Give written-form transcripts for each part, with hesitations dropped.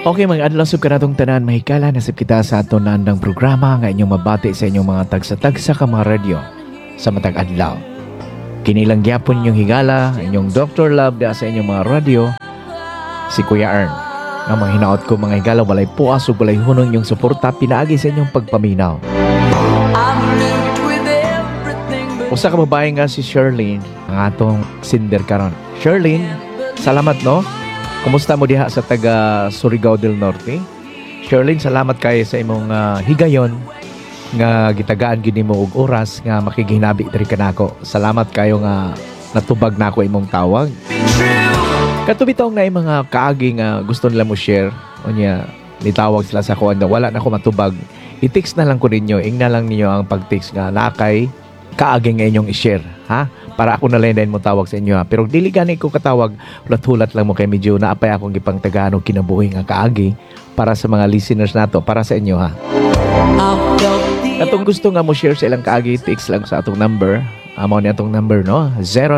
Okay, mga adlaw sub kanatong tanan mahikala nasib kita sa aton nandang programa nga inyong mabati sa inyong mga tagsa-tagsa ka mga radyo sa matag adlaw. Kinilang gyapon inyong higala, inyong Dr. Love da sa inyong mga radyo, si Kuya Ern. Nga mga hinaot ko mga higala, walay puas o walay hunong inyong suporta, pinaagi sa inyong pagpaminaw. Usa ka babae nga si Sherlyn, ang atong sinder karon. Sherlyn, salamat no? Kumusta mo diha sa taga Surigao del Norte? Sherlyn, salamat kayo sa imong higayon nga gitagaan gid nimo og oras nga makigihinabi diri kanako. Salamat kayo nga natubag nako imong tawag. Katubitong na mga kaagi nga gusto nila mo share unya nitawag sila sa kuan na wala na ko matubag. I-text na lang ko ninyo, ingna lang ninyo ang pag-text nga nakay kaagi nga inyong i-share, ha? Para ako na lang mo tawag sa inyo, ha? Pero dili gani ko katawag, hulat-hulat lang mo kay medyo naapay akong gipang tagano kinabuhi nga kaagi para sa mga listeners nato, para sa inyo, ha? Atong gusto nga mo share sa ilang kaagi, text lang sa atong number. Amo ni atong number, no?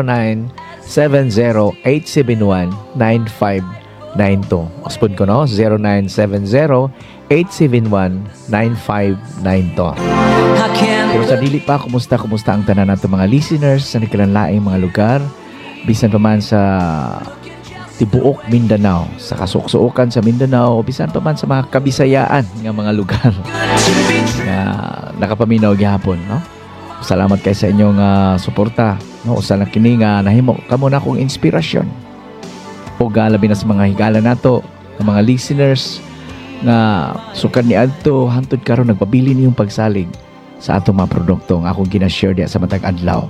0970-871-9592. Ospod ko, no? 0970-871-9592. Pero sa dili pa, kumusta ang tanan nato mga listeners sa nagkalanlaing mga lugar, bisan pa man sa tibuok Mindanao, sa kasuksuokan sa Mindanao, o bisan pa man sa mga kabisayaan nga mga lugar nga nakapaminaw gyapon, no? Salamat kay sa inyong suporta, no? Usa na kini nga nahimo kamo na akong inspirasyon. O labi na sa mga higala nato, ng mga listeners nga sukad ni adto hantod karon nagpabili niyong pagsalig sa atong mga produkto nga akong gina-share diya sa matag adlaw.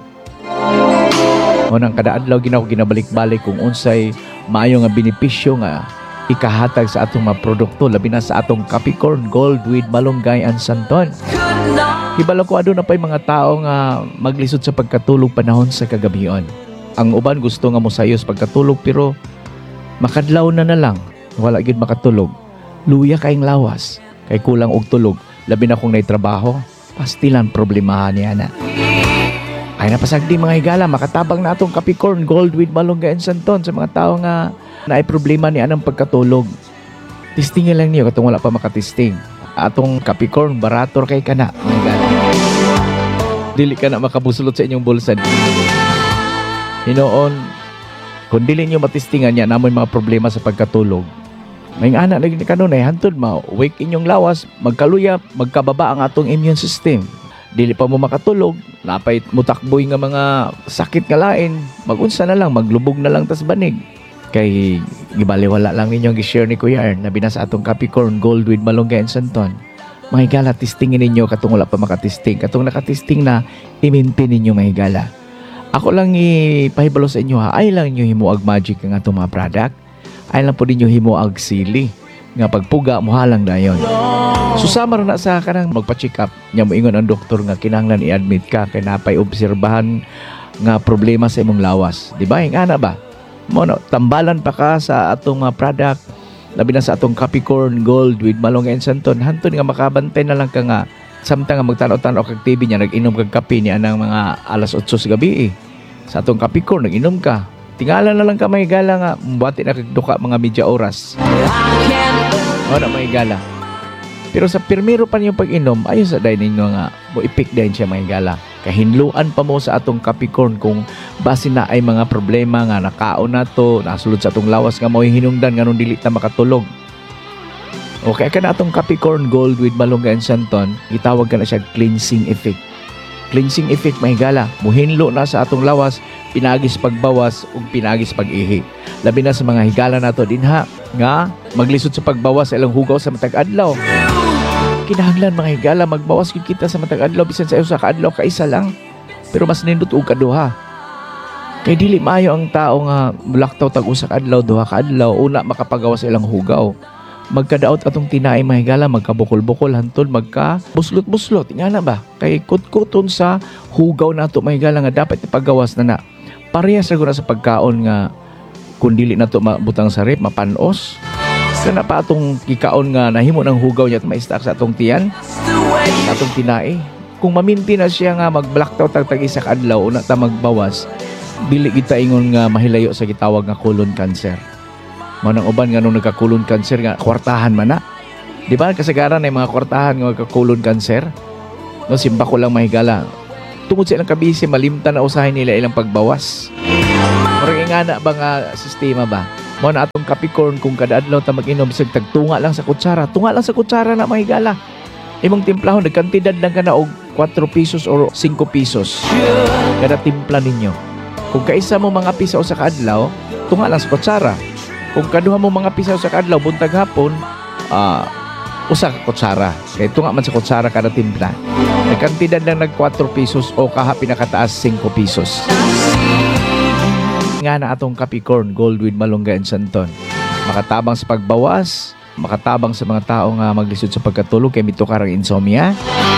Unang kada adlaw ginabalik-balik kung unsay maayo nga benepisyo nga ikahatag sa atong mga produkto labi na sa atong Capricorn Gold with Malunggay and Santon. Hibalo ko aduna pay mga tao nga maglisod sa pagkatulog panahon sa kagabion. Ang uban gusto nga mosayos pagkatulog pero makadlaw na lang wala gyud makatulog. Luya kaayong lawas kay kulang og tulog labi na kung nay trabaho. Pastilan problemahan niya na. Ay napasagdi mga higala, makatabang na atong Capricorn Gold with Malunggay and Santon sa mga tao nga na ay problema ni anang pagkatulog. Testingin lang niyo katong wala pa makatesting. Atong Capricorn, barator kay kana. Mga higala. Dili ka na makabusulot sa inyong bulsa. Hinoon, kung dili niyo matestingan niya naman mga problema sa pagkatulog, may anak na gini kanon ay hantod ma-wake inyong lawas, magkaluya, magkababa ang atong immune system. Dili pa mo makatulog, napay mutakboy nga mga sakit nga lain, magunsa na lang, maglubog na lang tas banig. Kay gibaliwala lang ninyong gi-share ni Kuya Ern na binasa atong Capricorn Gold with Malunggay and Santon. Mga higala, testingin ninyo katong wala pa makatesting. Katong nakatesting na, i-maintain ninyo mga higala. Ako lang ipahibalo sa inyo ha, ay lang inyo himuag magic ang atong mga product. Ay lang po ninyo himuag sili nga pagpuga mo halang dayon. Susama na sa kanang magpa-check up nya moingon ang doktor nga kinahanglan i-admit ka kay napay obserbahan nga problema sa imong lawas. Di ba? Ana ba? Mo no, tambalan pa ka sa atong mga product labi na sa atong Capricorn Gold with Malunggay and Santon. Hantod nga makabantay na lang ka nga samtang nga magtanaw-tanaw kag TV niya nag-inom kag kape ni anang mga alas 8 sa gabi Sa atong Capricorn nag-inom ka. Tingala na lang ka may gala nga buhati na kagduka mga media oras. O na may gala. Pero sa pirmiro pa niyong pag-inom, ayon sa dining nga mo ipik din siya may gala. Kahinluan pa mo sa atong Capricorn kung base na ay mga problema nga nakaon na to, nasulod sa atong lawas nga mo hinungdan nga nung dili ta makatulog. Okay, ka na atong Capricorn Gold with Malunggay and Santon, itawag ka na siya cleansing effect. Cleansing effect may gala, muhinlo na sa atong lawas, pinagis pagbawas ug pinagis pag-ihi. Labi na sa mga higala nato dinha nga maglisod sa pagbawas sa ilang hugaw sa matag adlaw. Kinahanglan mga higala magbawas gyud kita sa matag adlaw bisan sa usa ka adlaw ka isa lang. Pero mas nindot og kaduha. Kay dili maayo ang tao nga mulaktaw tag usa ka adlaw duha ka adlaw una makapagawas sa ilang hugaw. Magkadaot atong tinai mga higala, magkabukol-bukol hantod magka-buslot-buslot. Nga na ba? Kay kutkuton sa hugaw nato mga higala nga dapat ipagawas na. Parehas ra gud sa pagkaon nga kung dili nato mabutang sa rep, mapanos. Kana pa atong kikaon nga nahimo ng hugaw niya at maistak sa atong tiyan, sa atong tinai. Kung maminti na siya nga mag-blacktaw tag isa ka adlaw una ta magbawas, dili kita ingon nga mahilayo sa gitawag nga colon cancer. Mao nang uban nga nung nagka-colon cancer nga kwartahan man na. Di ba kasagaran ay mga kwartahan nga nagka-colon cancer? No, simba ko lang mahigala. Tungod sa ilang kabisi, malimtan na usahin nila ilang pagbawas. Murag nga na ba nga sistema ba? Mao na atong Capricorn kung kada adlaw ta mag-inom bisag tagtunga lang sa kutsara. Tunga lang sa kutsara na mahigala. Imong timplahon nagkantidad lang kana og 4 pesos or 5 pesos. Kada timpla ninyo. Kung kaisa mo mga piso sa kadlaw, tunga lang sa kutsara. Kung kaduha mo mga piso sa kadlaw buntag hapon, usa ka kutsara. Kay tunga man sa kutsara kada timpla. Nagkantidad lang nag 4 pesos o kaha pinakataas 5 pesos. Nga na atong Capricorn, gold with malunggay and santon. Makatabang sa pagbawas, makatabang sa mga tao nga maglisod sa pagkatulog kay mito karang insomnia.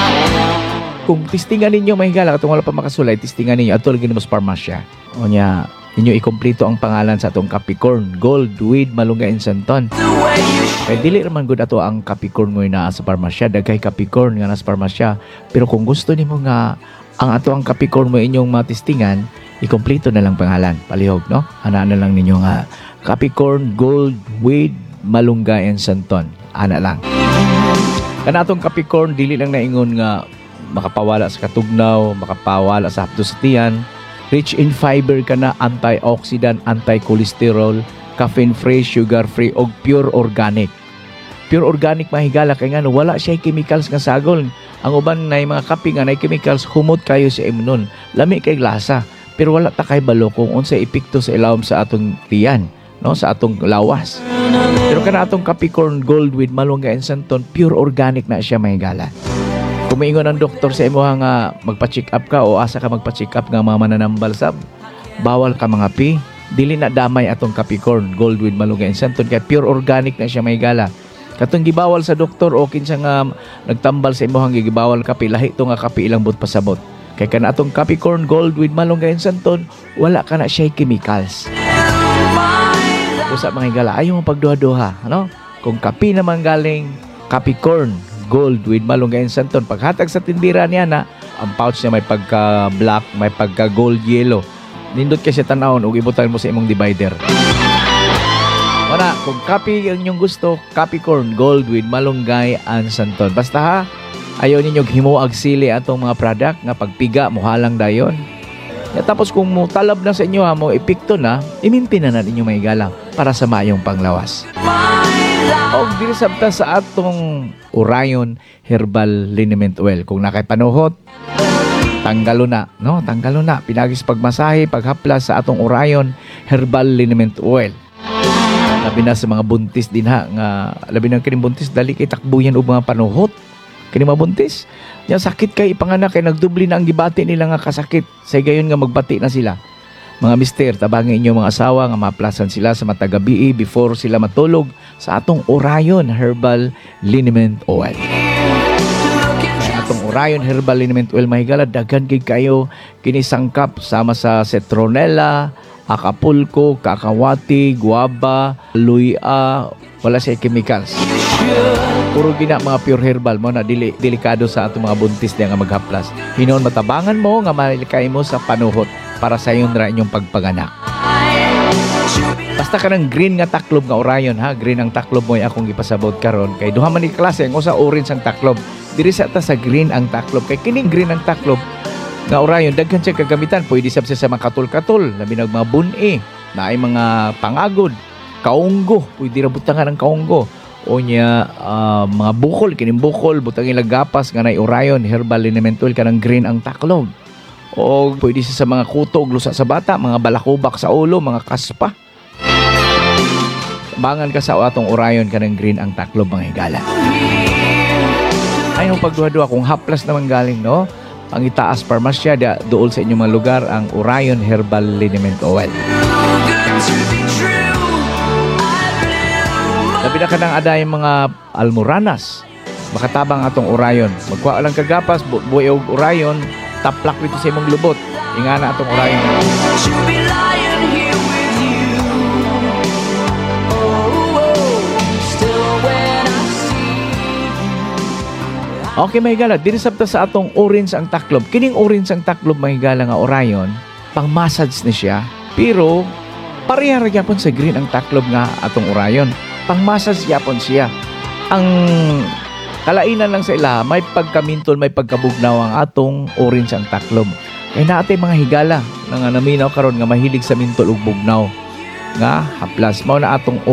Kung tistingan ninyo mahigala katong wala pa makasulay, tistingan ninyo ato lagi mo sa parmasya. O nya, inyo ikompleto ang pangalan sa atong Capricorn, gold with malunggay and santon. Kay dili raman gud ato ang Capricorn mo na sa parmasya, daghay Capricorn nga na sa parmasya. Pero kung gusto nimo nga ang ato ang Capricorn mo inyong matistingan, ikompleto na lang pangalan, palihog, no? Ana na lang ninyo nga Capricorn gold with malunggay and santon. Ana lang. Kanatong Capricorn dili lang naingon nga makapawala sa katugnaw, makapawala sa hapdos sa tiyan. Rich in fiber ka na, antioxidant, anti-cholesterol, caffeine-free, sugar-free, og pure organic. Pure organic mahigala kay nga wala siya chemicals nga sagol. Ang uban na mga kape nga na chemicals humot kayo sa imnon. Lami kay lasa. Pero wala ta kay balo kung unsay epekto sa ilawom sa atong tiyan, no, sa atong lawas. Pero kana atong Capricorn gold with malunggay and santon, pure organic na siya mahigala. Kung maingon ang doktor sa imo nga magpa-check up ka o asa ka magpa-check up nga mga mananambal sab, bawal ka mga pi, dili na damay atong Capricorn gold with malunggay and santon kay pure organic na siya mahigala. Katong gibawal sa doktor o kinsa nga nagtambal sa imo gibawal kape, lahi to nga kape ilang but pasabot. Kaya ka na atong Capricorn gold with malunggay and santon, wala ka na siya chemicals. Usa mga higala, ayaw mong pagduha-duha, ano? Kung kape naman galing Capricorn gold with malunggay and santon, paghatag sa tindira niya na, ang pouch niya may pagka-black, may pagka-gold yellow. Nindot kasi tanawon, ug ibutan mo sa imong divider. Wala, kung kape ang inyong gusto, Capricorn gold with malunggay and santon. Basta ha, ayaw ninyo himuag sili atong mga product nga pagpiga muhalang dayon. Ya, tapos kung mo talab na sa inyo ha, mo epekto na, imimpi na ninyo may galang para sa mayong panglawas. O diri sabta sa atong Orion Herbal Liniment Oil. Kung nakaipanuhot, tanggalo na, no? Tanggalo na. Pinagis pagmasahe, paghaplas sa atong Orion Herbal Liniment Oil. Labi na sa mga buntis din ha, nga labi na kining buntis dali kay takbuyan og mga panuhot. Kini mabuntis, nya sakit kay ipanganak kay nagdubli na ang gibati nila nga kasakit. Say gayon nga magbati na sila. Mga mister, tabangin inyo mga asawa nga maplasan sila sa matagabi before sila matulog sa atong Orion Herbal Liniment Oil. Atong Orion Herbal Liniment Oil mahigala daghan kay kayo kini sangkap sama sa citronella, Acapulco, kakawati, guava, luya, wala siya chemicals. Puro gina mga pure herbal mo na delikado sa atong mga buntis diya nga maghaplas. Hinon matabangan mo nga malikay mo sa panuhot para sa iyon ra inyong pagpanganak. Basta ka ng green nga taklob nga Orion ha, green ang taklob mo akong ipasabot karon kay duha man ni klase ang usa orange ang taklob. Diri sa ta sa green ang taklob kay kining green ang taklob nga Orion daghan siya kagamitan, pwede sab siya sa mga katul-katul, labi na mga buni, naay mga pangagod, kaunggo, pwede ra butangan ang kaunggo. O niya mga bukol, kining bukol butangin lagapas nga nay Orion Herbal Liniment Oil kanang green ang taklob. O pwede siya sa mga kutog, lusa sa bata, mga balakubak sa ulo, mga kaspa. Bangan ka sa atong Orion kanang green ang taklob mga higala. Ay nung pagduha-duha kung haplas naman galing, no? Ang itaas parmasya dool sa inyong mga lugar ang Orion Herbal Liniment Oil. Labi na ka ng aday mga almoranas. Makatabang atong Orion. Magkuha lang kagapas, buhay og Orion, taplak dito sa imong lubot. Inga na atong Orion. Okay, mahigala. Diri sabta sa atong orange ang taklob. Kining orange ang taklob, mahigala nga Orion, pang massage na siya. Pero, Pareha ra gyapon sa green ang taklob nga atong urayon. Pangmasas gyapon siya. Ang kalainan lang sa ila, may pagkamintol, may pagkabugnaw ang atong orange ang taklob. Kaya naatay mga higala na nga naminaw karon nga mahilig sa mintol ug bugnaw nga haplas mao na atong